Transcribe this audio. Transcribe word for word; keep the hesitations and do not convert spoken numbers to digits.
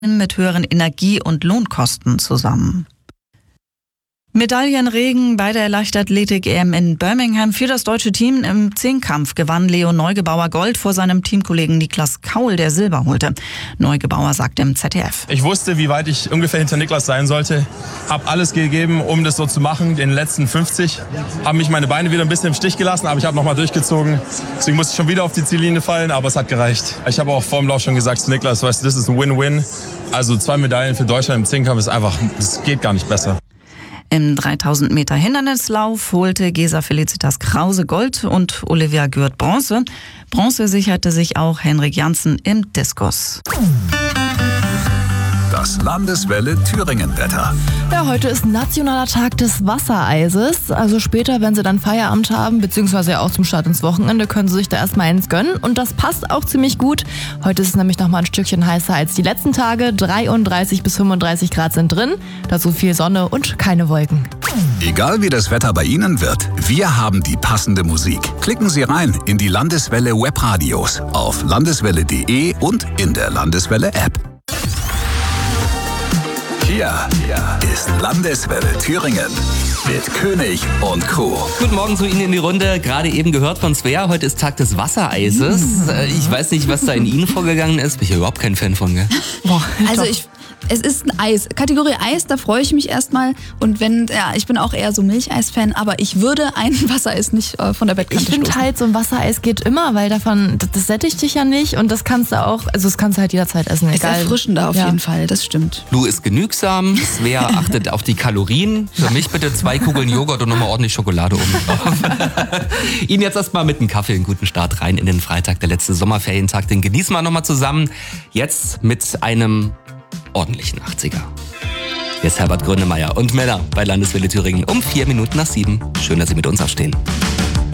mit höheren Energie- und Lohnkosten zusammen. Medaillenregen bei der Leichtathletik-E M in Birmingham. Für das deutsche Team im Zehnkampf gewann Leo Neugebauer Gold vor seinem Teamkollegen Niklas Kaul, der Silber holte. Neugebauer sagte im Z D F: Ich wusste, wie weit ich ungefähr hinter Niklas sein sollte. Habe alles gegeben, um das so zu machen. In den letzten fünfzig haben mich meine Beine wieder ein bisschen im Stich gelassen, aber ich habe nochmal durchgezogen. Deswegen musste ich schon wieder auf die Ziellinie fallen, aber es hat gereicht. Ich habe auch vor dem Lauf schon gesagt zu Niklas, weißt du, das ist ein Win-Win. Also zwei Medaillen für Deutschland im Zehnkampf ist einfach, es geht gar nicht besser. Im dreitausend Meter Hindernislauf holte Gesa Felicitas Krause Gold und Olivia Gürt Bronze. Bronze sicherte sich auch Henrik Janssen im Diskus. Das Landeswelle Thüringen-Wetter. Ja, heute ist nationaler Tag des Wassereises. Also später, wenn Sie dann Feierabend haben, beziehungsweise ja auch zum Start ins Wochenende, können Sie sich da erstmal eins gönnen. Und das passt auch ziemlich gut. Heute ist es nämlich nochmal ein Stückchen heißer als die letzten Tage. dreiunddreißig bis fünfunddreißig Grad sind drin. Dazu viel Sonne und keine Wolken. Egal wie das Wetter bei Ihnen wird, wir haben die passende Musik. Klicken Sie rein in die Landeswelle Webradios auf landeswelle punkt de und in der Landeswelle App. Hier ist Landeswelle Thüringen mit König und Crew. Guten Morgen zu Ihnen in die Runde. Gerade eben gehört von Svea, heute ist Tag des Wassereises. Äh, Ich weiß nicht, was da in Ihnen vorgegangen ist. Bin ich ja überhaupt kein Fan von, gell? Boah, Also ich, es ist ein Eis. Kategorie Eis, da freue ich mich erstmal. Und wenn, ja, ich bin auch eher so Milcheis-Fan, aber ich würde ein Wassereis nicht äh, von der Bettkante Ich finde stoßen. halt, so ein Wassereis geht immer, weil davon, das, das sättigt dich ja nicht und das kannst du auch, also das kannst du halt jederzeit essen, Ist egal. erfrischender auf Ja. jeden Fall, das stimmt. Lou ist genügsam, Svea achtet auf die Kalorien. Für mich bitte zwei Kugeln Joghurt und nochmal ordentlich Schokolade oben drauf. Ihnen jetzt erstmal mit einem Kaffee einen guten Start rein in den Freitag, der letzte Sommerferientag. Den genießen wir nochmal zusammen. Jetzt mit einem ordentlichen achtziger. Hier ist Herbert Grönemeyer und Männer bei Landeswelle Thüringen um vier Minuten nach sieben. Schön, dass Sie mit uns aufstehen.